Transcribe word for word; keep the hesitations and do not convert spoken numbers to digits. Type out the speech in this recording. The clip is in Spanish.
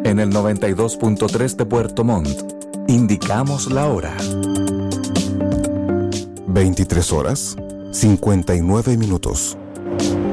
En el noventa y dos punto tres de Puerto Montt, indicamos la hora. veintitrés horas, cincuenta y nueve minutos.